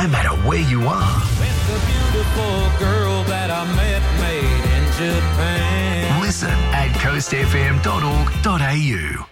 no matter where you are. With the beautiful girl that I met made in Japan. Listen at coastfm.org.au.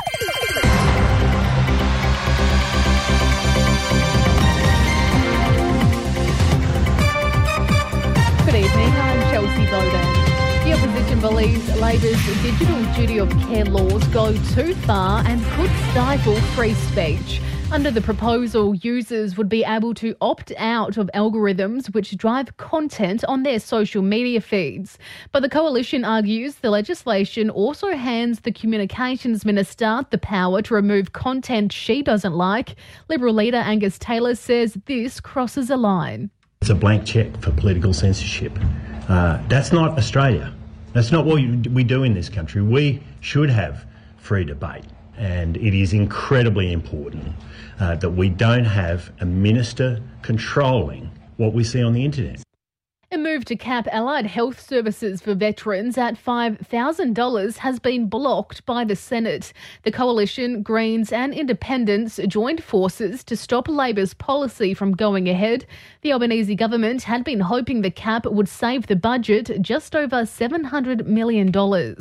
Good evening, I'm Chelsea Bowden. The opposition believes Labor's digital duty of care laws go too far and could stifle free speech. Under the proposal, users would be able to opt out of algorithms which drive content on their social media feeds. But the coalition argues the legislation also hands the Communications Minister the power to remove content she doesn't like. Liberal leader Angus Taylor says this crosses a line. It's a blank cheque for political censorship. That's not Australia. That's not what we do in this country. We should have free debate, and it is incredibly important that we don't have a minister controlling what we see on the internet. A move to cap allied health services for veterans at $5,000 has been blocked by the Senate. The Coalition, Greens and Independents joined forces to stop Labor's policy from going ahead. The Albanese government had been hoping the cap would save the budget just over $700 million.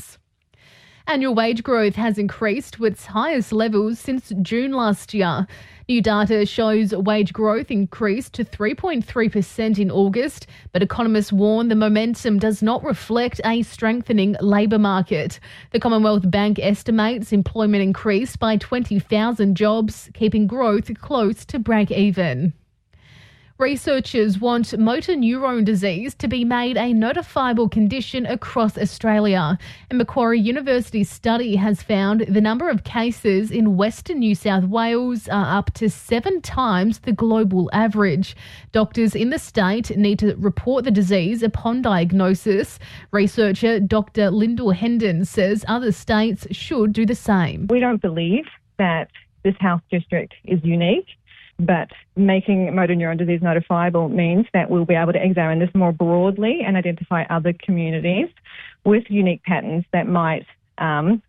Annual wage growth has increased to its highest levels since June last year. New data shows wage growth increased to 3.3% in August, but economists warn the momentum does not reflect a strengthening labour market. The Commonwealth Bank estimates employment increased by 20,000 jobs, keeping growth close to break even. Researchers want motor neurone disease to be made a notifiable condition across Australia. A Macquarie University study has found the number of cases in Western New South Wales are up to 7 times the global average. Doctors in the state need to report the disease upon diagnosis. Researcher Dr. Lyndall Hendon says other states should do the same. We don't believe that this health district is unique. But making motor neuron disease notifiable means that we'll be able to examine this more broadly and identify other communities with unique patterns that might, help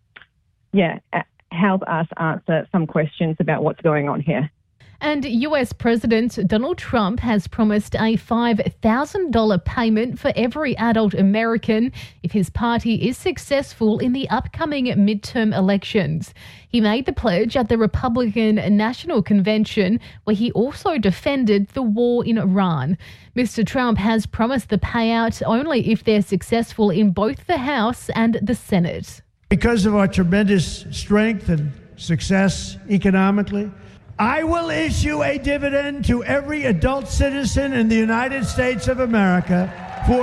us answer some questions about what's going on here. And US President Donald Trump has promised a $5,000 payment for every adult American if his party is successful in the upcoming midterm elections. He made the pledge at the Republican National Convention, where he also defended the war in Iran. Mr. Trump has promised the payout only if they're successful in both the House and the Senate. Because of our tremendous strength and success economically, I will issue a dividend to every adult citizen in the United States of America for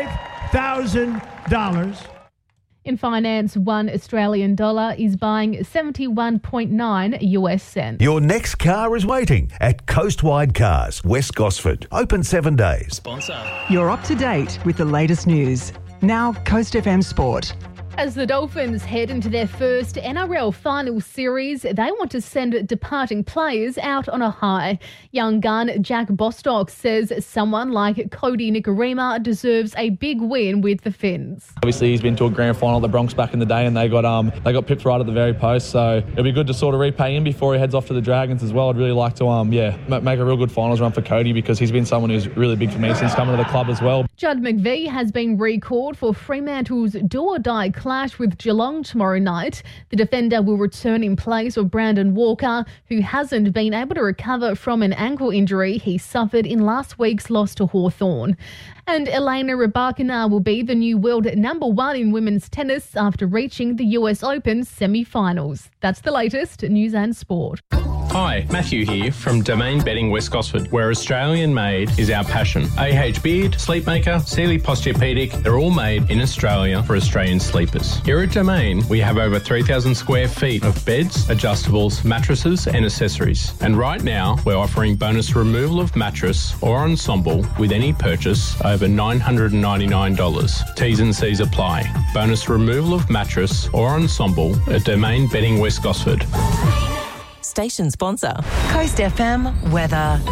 $5,000. In finance, $1 Australian dollar is buying 71.9 US cents. Your next car is waiting at Coastwide Cars, West Gosford. Open 7 days. Sponsor. You're up to date with the latest news. Now, Coast FM Sport. As the Dolphins head into their first NRL final series, they want to send departing players out on a high. Young gun Jack Bostock says someone like Cody Nikorima deserves a big win with the Finns. Obviously, he's been to a grand final at the Bronx back in the day, and they got pipped right at the very post. So it'll be good to sort of repay him before he heads off to the Dragons as well. I'd really like to make a real good finals run for Cody, because he's been someone who's really big for me since coming to the club as well. Judd McVie has been recalled for Fremantle's do-or-die clash with Geelong tomorrow night. The defender will return in place of Brandon Walker, who hasn't been able to recover from an ankle injury he suffered in last week's loss to Hawthorn. And Elena Rybakina will be the new world #1 in women's tennis after reaching the US Open semi-finals. That's the latest news and sport. Hi, Matthew here from Domain Bedding West Gosford, where Australian made is our passion. AH Beard, Sleepmaker, Sealy Posturepedic, they're all made in Australia for Australian sleepers. Here at Domain, we have over 3,000 square feet of beds, adjustables, mattresses and accessories. And right now, we're offering bonus removal of mattress or ensemble with any purchase over $999. T's and C's apply. Bonus removal of mattress or ensemble at Domain Bedding West Gosford. Station sponsor. Coast FM weather.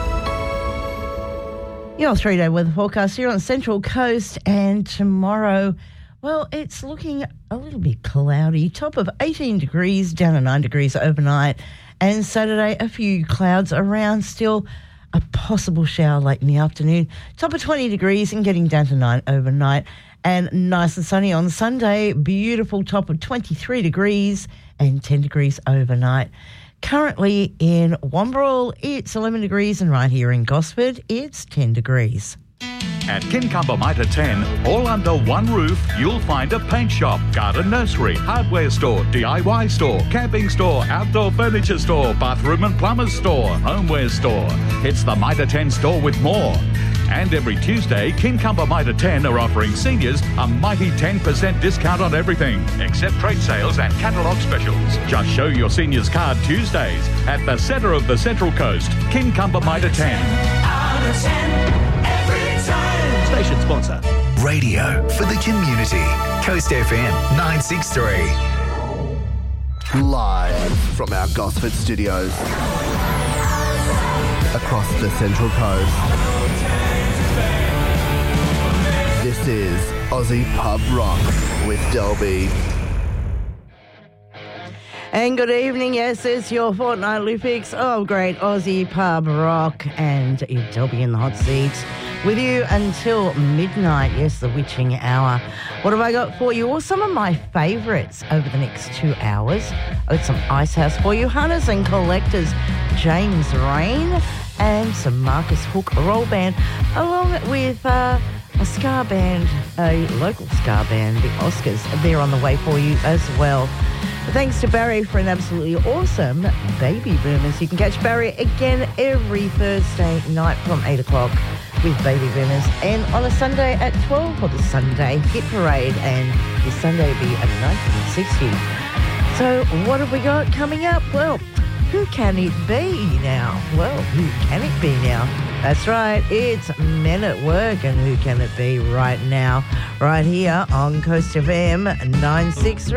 Your 3-day weather forecast here on the Central Coast, and tomorrow, well, it's looking a little bit cloudy. Top of 18 degrees, down to 9 degrees overnight. And Saturday, a few clouds around still. a possible shower late in the afternoon. Top of 20 degrees and getting down to 9 overnight. And nice and sunny on Sunday. Beautiful top of 23 degrees and 10 degrees overnight. Currently in Wamberal, it's 11 degrees, and right here in Gosford, it's 10 degrees. At Kincumber Mitre 10, all under one roof, you'll find a paint shop, garden nursery, hardware store, DIY store, camping store, outdoor furniture store, bathroom and plumber's store, homeware store. It's the Mitre 10 store with more. And every Tuesday, Kincumber Mitre 10 are offering seniors a mighty 10% discount on everything, except trade sales and catalogue specials. Just show your seniors card Tuesdays at the centre of the Central Coast, Kincumber Mitre 10. Station sponsor. Radio for the community. Coast FM 963. Live from our Gosford studios. Across the Central Coast. This is Aussie Pub Rock with Delby. And good evening, yes, it's your fortnightly fix of great Aussie Pub Rock, and Delby in the hot seats with you until midnight, yes, the witching hour. What have I got for you? Well, some of my favourites over the next 2 hours. I got some Icehouse for you, Hunters and Collectors, James Rain, and some Marcus Hook Roll Band, along with a ska band, a local ska band, the Oscars. They're on the way for you as well. Thanks to Barry for an absolutely awesome Baby Boomers. You can catch Barry again every Thursday night from 8 o'clock with Baby Boomers, and on a Sunday at 12 for the Sunday Hit Parade, and this Sunday will be at 1960. So what have we got coming up? Well, who can it be now? Well, who can it be now? That's right, it's Men at Work, and who can it be right now? Right here on Coast FM 963.